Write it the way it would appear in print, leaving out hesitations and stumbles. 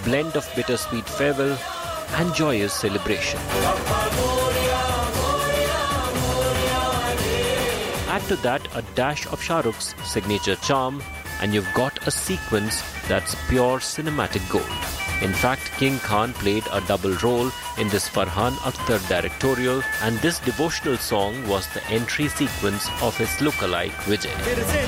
blend of bittersweet farewell and joyous celebration. Add to that a dash of Shah Rukh's signature charm, and you've got a sequence that's pure cinematic gold. In fact, King Khan played a double role in this Farhan Akhtar directorial, and this devotional song was the entry sequence of his lookalike Vijay.